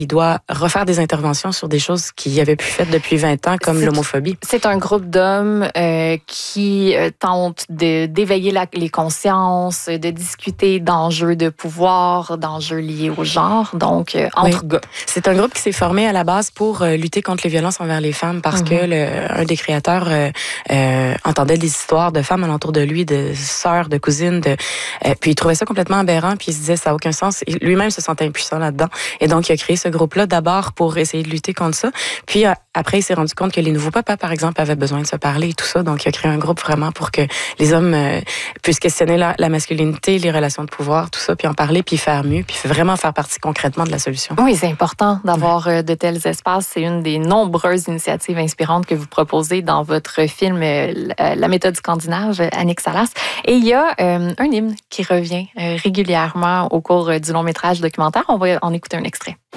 il doit refaire des interventions sur des choses qu'il avait pu faire depuis 20 ans, comme l'homophobie. C'est un groupe d'hommes qui tentent d'éveiller les consciences, de discuter d'enjeux de pouvoir, d'enjeux liés au genre, donc entre gars. C'est un groupe qui s'est formé à la base pour lutter contre les violences envers les femmes parce que un des créateurs entendait des histoires de femmes alentour de lui, de sœurs, de cousines, puis il trouvait ça complètement aberrant, puis il se disait ça n'a aucun sens. Lui-même se sentait impuissant là-dedans. Et donc, il a créé ce groupe-là d'abord pour essayer de lutter contre ça. Puis après, il s'est rendu compte que les nouveaux papas, par exemple, avaient besoin de se parler et tout ça. Donc, il a créé un groupe vraiment pour que les hommes puissent questionner la masculinité, les relations de pouvoir, tout ça, puis en parler, puis faire mieux, puis vraiment faire partie concrètement de la solution. Oui, c'est important d'avoir de tels espaces. C'est une des nombreuses initiatives inspirantes que vous proposez dans votre film La méthode scandinave, Annick Salas. Et il y a un hymne qui revient régulièrement au cours du long-métrage documentaire. On va en écouter un extrait.